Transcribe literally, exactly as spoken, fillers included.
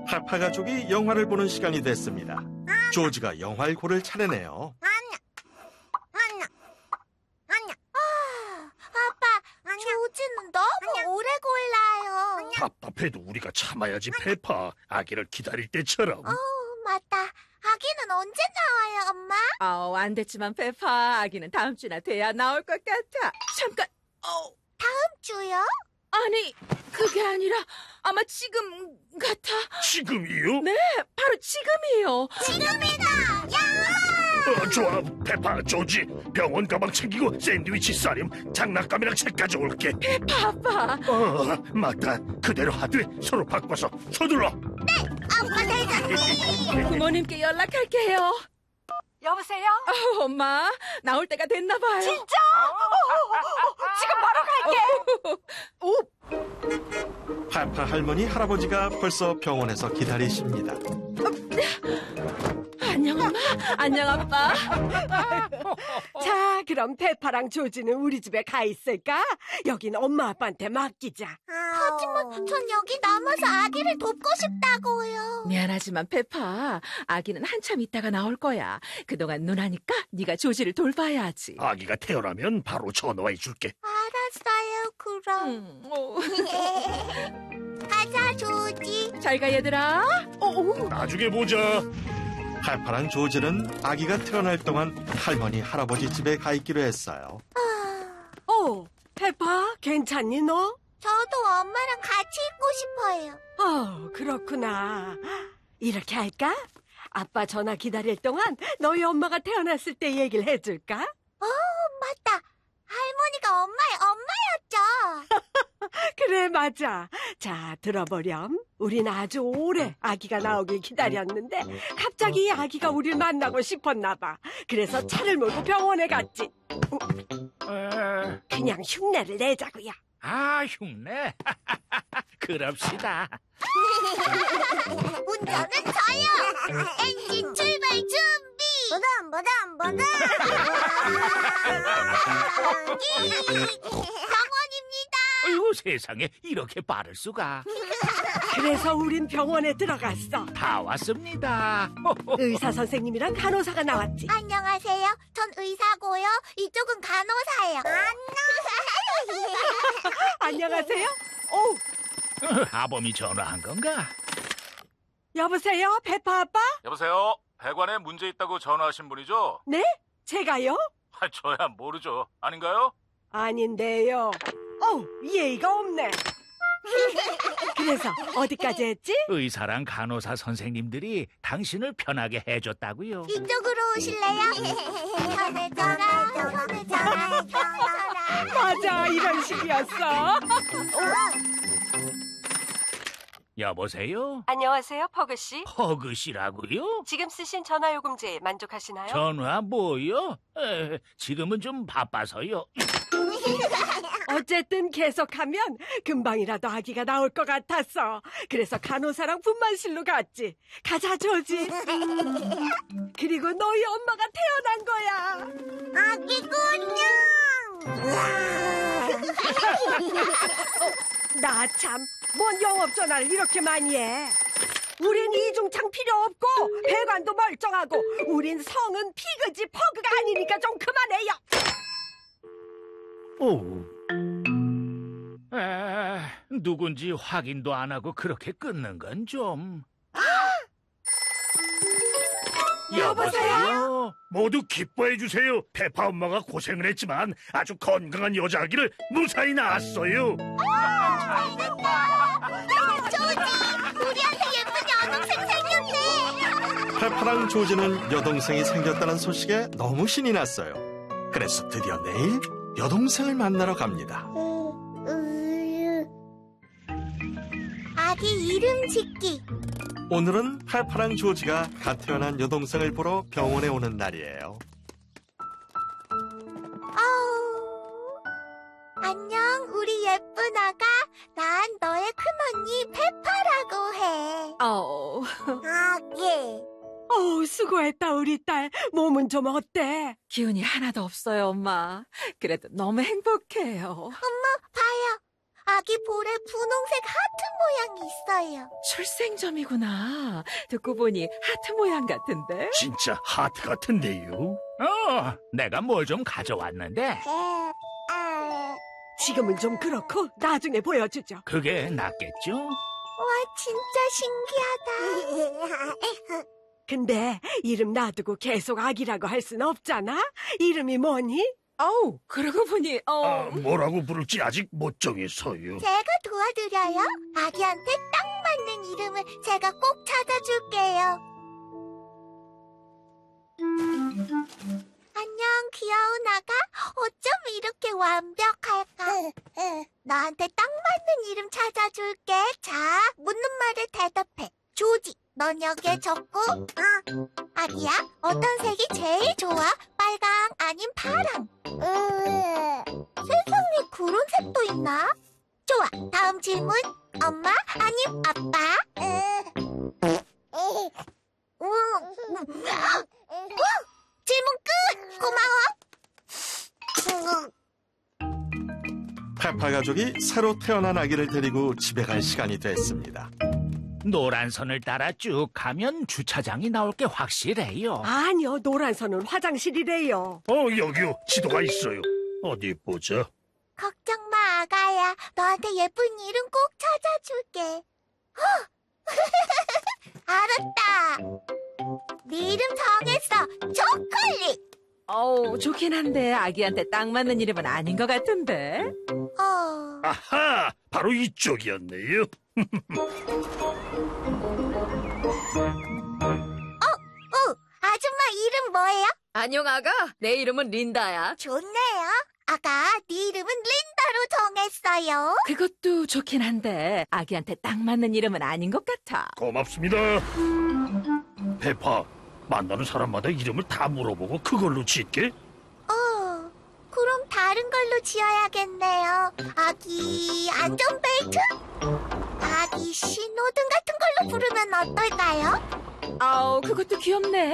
페파 가족이 영화를 보는 시간이 됐습니다. 조지가 영화를 차례네요. 아빠, 조지는 너무 오래 골라요. 답답해도 우리가 참아야지, 페파. 아기를 기다릴 때처럼. 어, 맞다. 아기는 언제 나와요, 엄마? 어, 안 됐지만 페파, 아기는 다음 주나 돼야 나올 것 같아. 잠깐, 어, 다음 주요? 아니, 그게 아니라 아마 지금 같아. 지금이요? 네, 바로 지금이요. 지금이다! 야! 어, 좋아, 페파, 조지. 병원 가방 챙기고 샌드위치 싸림, 장난감이랑 책 가져올게. 페파 아빠. 어, 맞다. 그대로 하되 서로 바꿔서 서둘러. 아빠 대장님! 부모님께 연락할게요. 여보세요? 어, 엄마, 나올 때가 됐나 봐요. 진짜? 지금 바로 갈게. 오, 페파 할머니, 할아버지가 벌써 병원에서 기다리십니다. 안녕 엄마, 안녕 아빠. 자, 그럼 페파랑 조지는 우리 집에 가 있을까? 여긴 엄마 아빠한테 맡기자. 하지만 전 여기 남아서 아기를 돕고 싶다고요. 미안하지만 페파, 아기는 한참 있다가 나올 거야. 그동안 누나니까 네가 조지를 돌봐야지. 아기가 태어나면 바로 전화해 줄게. 알았어요, 그럼. 음, 어. 가자, 조지. 잘 가 얘들아. 어, 어. 나중에 보자. 페파랑 조지는 아기가 태어날 동안 할머니, 할아버지 집에 가 있기로 했어요. 어, 페파, 괜찮니 너? 저도 엄마랑 같이 있고 싶어요. 어, 그렇구나. 이렇게 할까? 아빠 전화 기다릴 동안 너희 엄마가 태어났을 때 얘기를 해줄까? 어, 맞다. 할머니가 엄마의 엄마였죠. 그래, 맞아. 자, 들어보렴. 우린 아주 오래 아기가 나오길 기다렸는데 갑자기 이 아기가 우릴 만나고 싶었나 봐. 그래서 차를 몰고 병원에 갔지. 에, 그냥 흉내를 내자고요. 아, 흉내. 그럽시다. 운전은 저요. 엔진 출발 준비. 보담 보담 보담. 병원입니다. 아이고, 세상에 이렇게 빠를 수가. 그래서 우린 병원에 들어갔어. 다 왔습니다. 의사 선생님이랑 간호사가 나왔지. 안녕하세요. 전 의사고요. 이쪽은 간호사예요. 안녕하세요. 오, 아범이 전화한 건가? 여보세요, 페파 아빠? 여보세요? 배관에 문제 있다고 전화하신 분이죠? 네? 제가요? 아, 저야 모르죠. 아닌가요? 아닌데요. 어우, 예의가 없네. 그래서 어디까지 했지? 의사랑 간호사 선생님들이 당신을 편하게 해줬다고요. 이쪽으로 오실래요? 편을 전화, 편을 전화, 편을 전화. 맞아, 이런 식이었어. 여보세요? 안녕하세요, 퍼그씨. 허그씨라고요? 지금 쓰신 전화요금제 만족하시나요? 전화 뭐요? 에, 지금은 좀 바빠서요. 어쨌든 계속하면 금방이라도 아기가 나올 것 같았어. 그래서 간호사랑 분만실로 갔지. 가자, 조지. 그리고 너희 엄마가 태어난 거야. 아기군요. 나 참, 뭔 영업전화를 이렇게 많이 해. 우린 이중창 필요 없고 배관도 멀쩡하고 우린 성은 피그지 퍼그가 아니니까 좀 그만해요. 오. 에, 누군지 확인도 안 하고 그렇게 끊는 건 좀. 여보세요? 모두 기뻐해 주세요. 페파 엄마가 고생을 했지만 아주 건강한 여자 아기를 무사히 낳았어요. 조지, 우리한테 예쁜 여동생 생겼네. 페파랑 조지는 여동생이 생겼다는 소식에 너무 신이 났어요. 그래서 드디어 내일 여동생을 만나러 갑니다. 아기 이름 짓기. 오늘은 페파랑 조지가 갓 태어난 여동생을 보러 병원에 오는 날이에요. 아우. 안녕, 우리 예쁜 아가. 난 너의 큰언니 페파라고 해. 어, 아기. 어우, 수고했다, 우리 딸. 몸은 좀 어때? 기운이 하나도 없어요, 엄마. 그래도 너무 행복해요. 엄마, 봐요. 아기 볼에 분홍색 하트 모양이 있어요. 출생점이구나. 듣고 보니 하트 모양 같은데? 진짜 하트 같은데요? 어, 내가 뭘 좀 가져왔는데 지금은 좀 그렇고 나중에 보여주죠. 그게 낫겠죠? 와, 진짜 신기하다. 근데 이름 놔두고 계속 아기라고 할 순 없잖아? 이름이 뭐니? 어우, 그러고 보니, 어. 아, 뭐라고 부를지 아직 못 정했어요. 제가 도와드려요. 아기한테 딱 맞는 이름을 제가 꼭 찾아줄게요. 안녕, 귀여운 아가. 어쩜 이렇게 완벽할까? 너한테 딱 맞는 이름 찾아줄게. 자, 묻는 말에 대답해. 조지, 넌 여기에 적고. 응. 아기야, 어떤 색이 제일 좋아? 빨강 아님 파랑? 세상에 그런 색도 있나? 좋아, 다음 질문. 엄마 아님 아빠? 응. 질문 끝! 고마워. 페파 가족이 새로 태어난 아기를 데리고 집에 갈 시간이 됐습니다. 노란 선을 따라 쭉 가면 주차장이 나올 게 확실해요. 아니요, 노란 선은 화장실이래요. 어, 여기요. 지도가 있어요. 어디 보자. 걱정 마, 아가야. 너한테 예쁜 이름 꼭 찾아줄게. 헉! 알았다. 네 이름 정했어. 초콜릿. 어우, 좋긴 한데 아기한테 딱 맞는 이름은 아닌 것 같은데? 어... 아하, 바로 이쪽이었네요. 어, 아줌마 이름 뭐예요? 안녕, 아가. 내 이름은 린다야. 좋네요. 아가, 네 이름은 린다로 정했어요. 그것도 좋긴 한데 아기한테 딱 맞는 이름은 아닌 것 같아. 고맙습니다. 페파, 만나는 사람마다 이름을 다 물어보고 그걸로 짓게? 어, 그럼 다른 걸로 지어야겠네요. 아기 안전벨트? 아기 신호등 같은 걸로 부르면 어떨까요? 아우, 그것도 귀엽네.